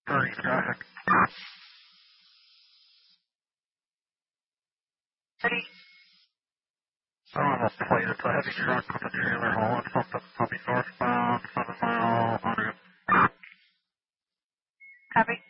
30 traffic. 30. I don't have a plate. It's a heavy truck with a trailer hauling something from the northbound, 7 mile, 100. Copy.